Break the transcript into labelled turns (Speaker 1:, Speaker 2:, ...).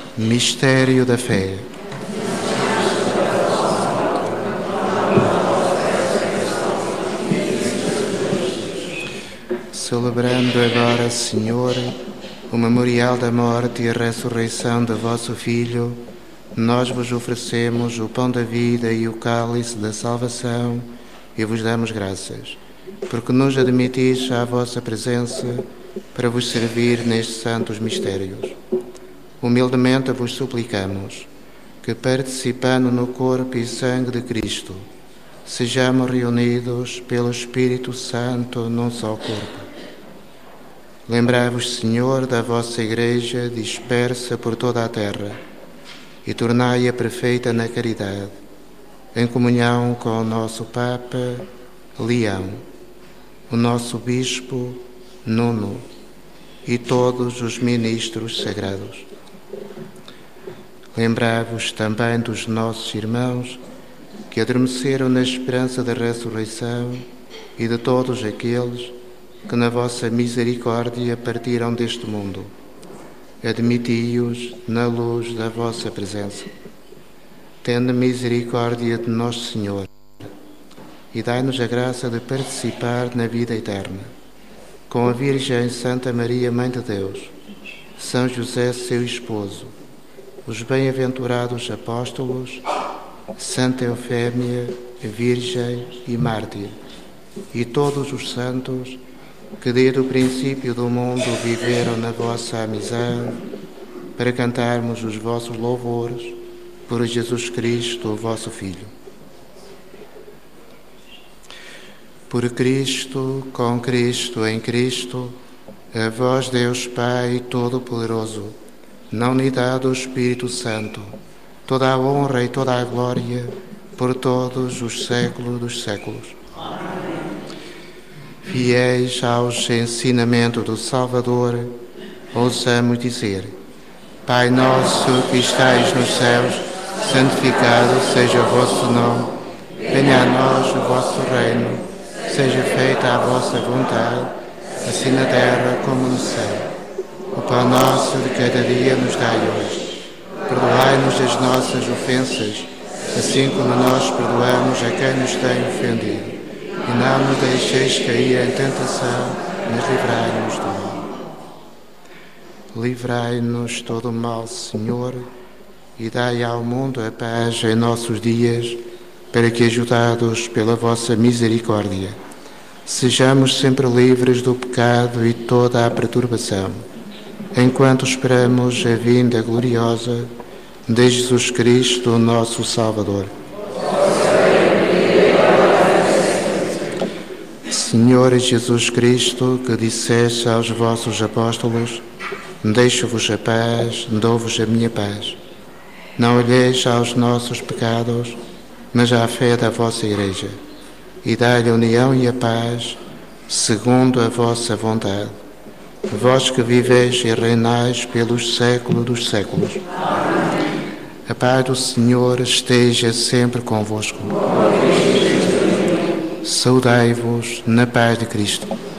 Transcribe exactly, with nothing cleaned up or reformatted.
Speaker 1: Mistério da fé. Celebrando agora, Senhor, o memorial da morte e a ressurreição de vosso Filho, nós vos oferecemos o pão da vida e o cálice da salvação e vos damos graças, porque nos admitis à vossa presença para vos servir nestes santos mistérios. Humildemente vos suplicamos que, participando no corpo e sangue de Cristo, sejamos reunidos pelo Espírito Santo num só corpo. Lembrai-vos, Senhor, da vossa Igreja dispersa por toda a terra e tornai-a perfeita na caridade, em comunhão com o nosso Papa Leão, o nosso Bispo Nuno e todos os ministros sagrados. Lembrai-vos também dos nossos irmãos que adormeceram na esperança da ressurreição e de todos aqueles que na vossa misericórdia partiram deste mundo. Admiti-os na luz da vossa presença. Tende misericórdia de nosso Senhor e dai-nos a graça de participar na vida eterna. Com a Virgem Santa Maria, Mãe de Deus, São José, seu esposo, os bem-aventurados apóstolos, Santa Eufémia, Virgem e Mártir, e todos os santos que desde o princípio do mundo viveram na vossa amizade, para cantarmos os vossos louvores por Jesus Cristo, vosso Filho. Por Cristo, com Cristo, em Cristo, a vós, Deus Pai Todo-Poderoso, na unidade do Espírito Santo, toda a honra e toda a glória por todos os séculos dos séculos. Fiéis aos ensinamentos do Salvador, ousamos dizer: Pai nosso que estais nos céus, santificado seja o vosso nome, venha a nós o vosso reino, seja feita a vossa vontade, assim na terra como no céu. O pão nosso de cada dia nos dai hoje. Perdoai-nos as nossas ofensas, assim como nós perdoamos a quem nos tem ofendido. E não nos deixeis cair em tentação, mas livrai-nos do mal. Livrai-nos todo o mal, Senhor, e dai ao mundo a paz em nossos dias, para que, ajudados pela vossa misericórdia, sejamos sempre livres do pecado e toda a perturbação, enquanto esperamos a vinda gloriosa de Jesus Cristo, nosso Salvador. Senhor Jesus Cristo, que disseste aos vossos apóstolos: deixo-vos a paz, dou-vos a minha paz. Não olheis aos nossos pecados, mas à fé da vossa Igreja, e dai-lhe a união e a paz, segundo a vossa vontade. Vós que viveis e reinais pelos séculos dos séculos. A paz do Senhor esteja sempre convosco. Saudai-vos na paz de Cristo.